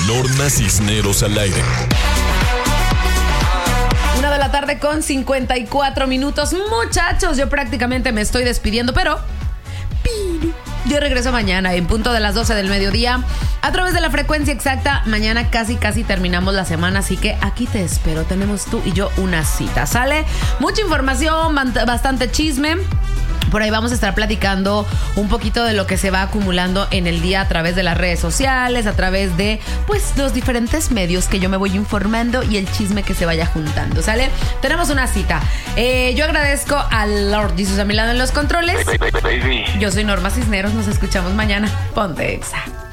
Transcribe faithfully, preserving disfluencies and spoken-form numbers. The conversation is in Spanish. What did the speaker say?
Norma Cisneros al aire. Una de la tarde con cincuenta y cuatro minutos. Muchachos, yo prácticamente me estoy despidiendo, pero... pero yo regreso mañana en punto de las doce del mediodía a través de la frecuencia exacta. Mañana casi casi terminamos la semana, así que aquí te espero. Tenemos tú y yo una cita, ¿sale? Mucha información, bastante chisme. Por ahí vamos a estar platicando un poquito de lo que se va acumulando en el día a través de las redes sociales, a través de pues los diferentes medios que yo me voy informando y el chisme que se vaya juntando, ¿sale? Tenemos una cita. Eh, yo agradezco al Lord Jesus a mi lado en los controles. Yo soy Norma Cisneros, nos escuchamos mañana. Ponte Exa.